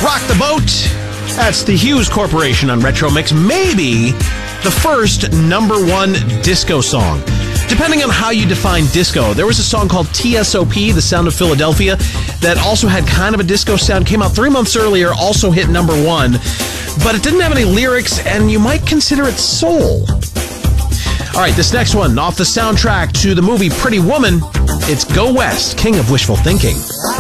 Rock the Boat. That's the Hughes Corporation on Retro Mix. Maybe the first #1 disco song. Depending on how you define disco, there was a song called TSOP, The Sound of Philadelphia, that also had kind of a disco sound. Came out 3 months earlier, also hit #1, but it didn't have any lyrics, and you might consider it soul. All right, this next one, off the soundtrack to the movie Pretty Woman, it's Go West, King of Wishful Thinking.